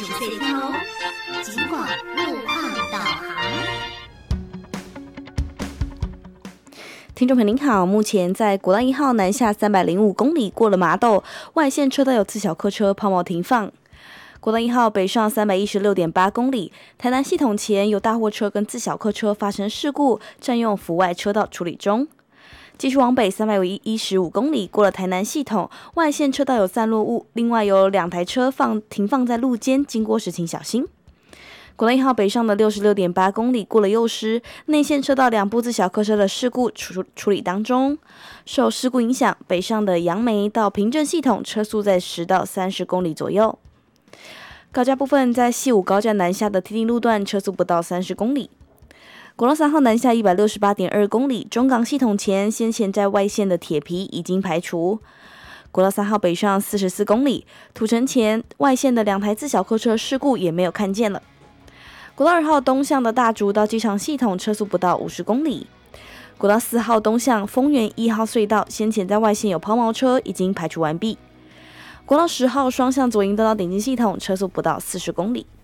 隧道哦，尽管路况导航。 听众朋友您好，目前在国道1号南下305公里过了麻豆，外线车道有自小客车抛锚停放。国道1号北上316.8公里，台南系统前有大货车跟自小客车发生事故，占用府外车道处理中。继续往北315公里，过了台南系统，外线车道有散落物，另外有2台车停放在路肩，经过时请小心。国道1号北上的66.8公里，过了幼师，内线车道2部自小客车的事故处理当中。受事故影响，北上的杨梅到平镇系统车速在10到30公里左右。高架部分在西武高架南下的梯定路段车速不到30公里。国道3号南下168.2公里，中港系统前先前在外线的铁皮已经排除。国道3号北上44公里，土城前外线的2台自小客车事故也没有看见了。国道2号东向的大竹到机场系统车速不到50公里。国道4号东向丰原1号隧道先前在外线有抛锚车已经排除完毕。国道10号双向左营道到顶进系统车速不到40公里。